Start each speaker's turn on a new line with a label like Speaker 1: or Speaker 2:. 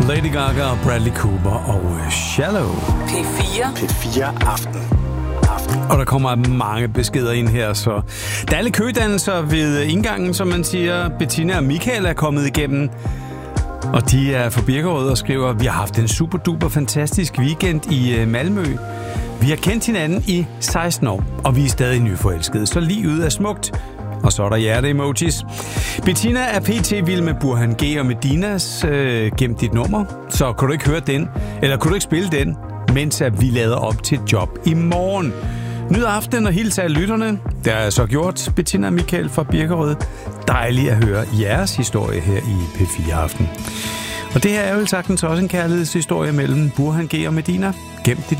Speaker 1: Lady Gaga, Bradley Cooper og Shallow.
Speaker 2: P4 Aften.
Speaker 1: Og der kommer mange beskeder ind her, så der er alle kødannelser ved indgangen, som man siger. Bettina og Michael er kommet igennem, og de er fra Birkerød og skriver, vi har haft en super duper fantastisk weekend i Malmø. Vi har kendt hinanden i 16 år, og vi er stadig nyforelskede, så livet er smukt. Og så er der hjerte-emojis. Bettina er pt. Vild med Burhan G og Medinas gemt dit nummer, så kunne du ikke høre den, eller kunne du ikke spille den, mens at vi lader op til job i morgen. Nyd aften og hilse af lytterne. Det er så gjort, Bettina og Michael fra Birkerød. Dejligt at høre jeres historie her i P4 Aften. Og det her er jo sagtens også en kærlighedshistorie mellem Burhan G og Medina. Gem dit